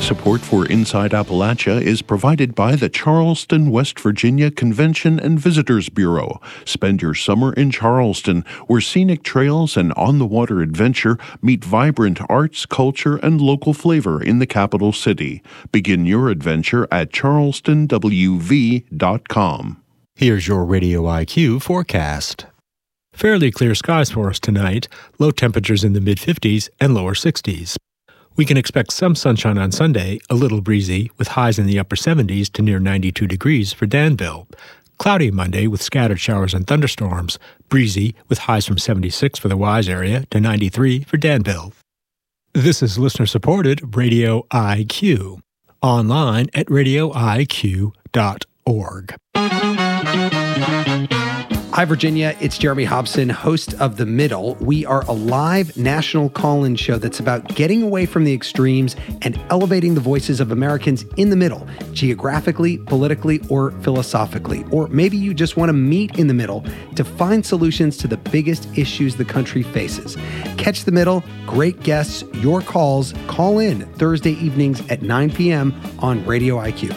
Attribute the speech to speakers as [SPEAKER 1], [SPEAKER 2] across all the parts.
[SPEAKER 1] Support for Inside Appalachia is provided by the Charleston, West Virginia Convention and Visitors Bureau. Spend your summer in Charleston, where scenic trails and on-the-water adventure meet vibrant arts, culture, and local flavor in the capital city. Begin your adventure at charlestonwv.com.
[SPEAKER 2] Here's your Radio IQ forecast. Fairly clear skies for us tonight, low temperatures in the mid-50s and lower 60s. We can expect some sunshine on Sunday, a little breezy, with highs in the upper 70s to near 92 degrees for Danville. Cloudy Monday with scattered showers and thunderstorms, breezy with highs from 76 for the Wise area to 93 for Danville. This is listener-supported Radio IQ, online at radioiq.org.
[SPEAKER 3] Hi, Virginia. It's Jeremy Hobson, host of The Middle. We are a live national call-in show that's about getting away from the extremes and elevating the voices of Americans in the middle, geographically, politically, or philosophically. Or maybe you just want to meet in the middle to find solutions to the biggest issues the country faces. Catch The Middle, great guests, your calls. Call in Thursday evenings at 9 p.m. on Radio IQ.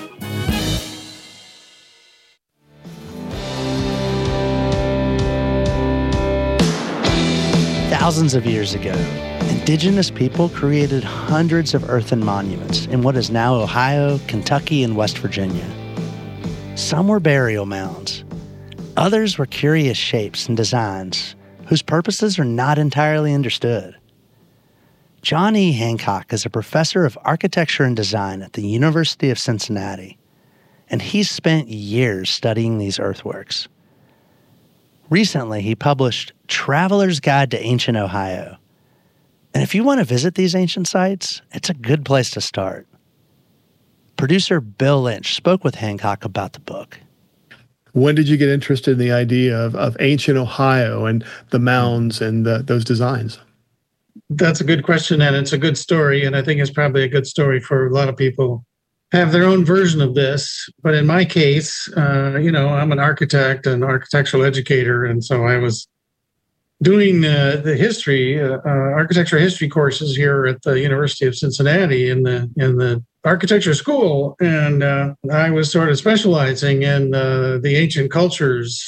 [SPEAKER 4] Thousands of years ago, indigenous people created hundreds of earthen monuments in what is now Ohio, Kentucky, and West Virginia. Some were burial mounds. Others were curious shapes and designs whose purposes are not entirely understood. John E. Hancock is a professor of architecture and design at the University of Cincinnati, and he's spent years studying these earthworks. Recently, he published Traveler's Guide to Ancient Ohio. And if you want to visit these ancient sites, it's a good place to start. Producer Bill Lynch spoke with Hancock about the book.
[SPEAKER 5] When did you get interested in the idea of ancient Ohio and the mounds and those designs?
[SPEAKER 6] That's a good question, and it's a good story, and I think it's probably a good story for a lot of people. Have their own version of this, but in my case, I'm an architect and architectural educator, and so I was doing the history, architecture history courses here at the University of Cincinnati in the architecture school, and I was sort of specializing in the ancient cultures